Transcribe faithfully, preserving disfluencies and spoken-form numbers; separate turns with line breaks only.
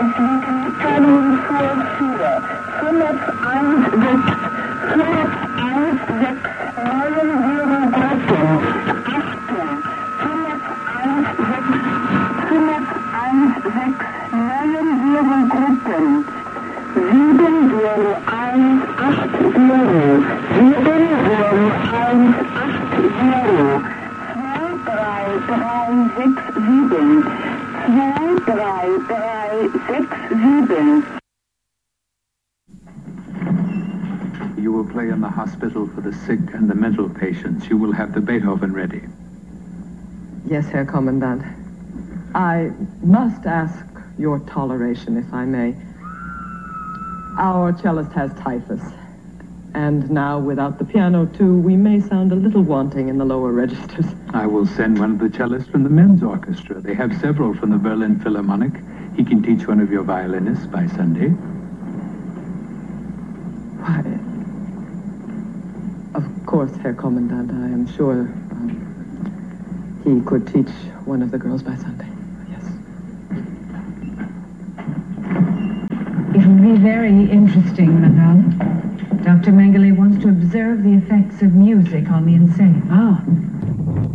You will play in the hospital for the sick and the mental patients. You will have the Beethoven ready.
Yes, Herr Commandant. I must ask your toleration, if I may. Our cellist has typhus. And now, without the piano, too, we may sound a little wanting in the lower registers.
I will send one of the cellists from the men's orchestra. They have several from the Berlin Philharmonic. He can teach one of your violinists by Sunday.
Why, of course, Herr Commandant, I am sure um, he could teach one of the girls by Sunday. Yes.
It will be very interesting, madame. Doctor Mengele wants to observe the effects of music on the insane.
Ah.